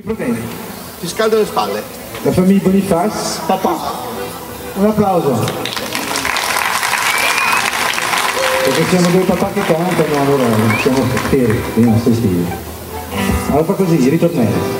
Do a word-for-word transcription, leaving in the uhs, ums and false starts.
Problemi. Ti scaldo le spalle. La famiglia Bonifaz, papà. Un applauso. Perché siamo due papà che cantano, allora siamo per i nostri stili. Allora fa così, ritornello.